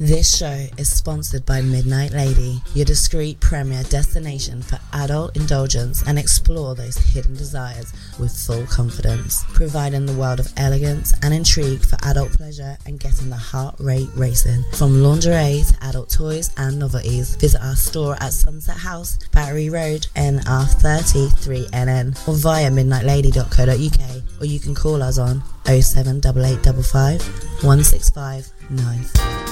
This show is sponsored by Midnight Lady, your discreet premier destination for adult indulgence and explore those hidden desires with full confidence, providing the world of elegance and intrigue for adult pleasure and getting the heart rate racing. From lingerie to adult toys and novelties, visit our store at Sunset House, Battery Road, NR33NN, or via midnightlady.co.uk, or you can call us on 07885 165 9.